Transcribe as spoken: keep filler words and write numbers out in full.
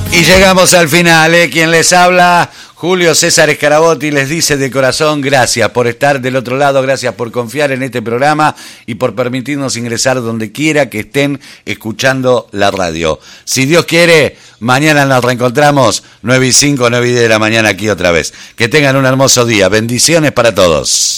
Y llegamos al final, ¿eh? Quien les habla, Julio César Scarabotti, les dice de corazón gracias por estar del otro lado, gracias por confiar en este programa y por permitirnos ingresar donde quiera que estén escuchando la radio. Si Dios quiere, mañana nos reencontramos nueve y cinco, nueve y diez de la mañana aquí otra vez. Que tengan un hermoso día. Bendiciones para todos.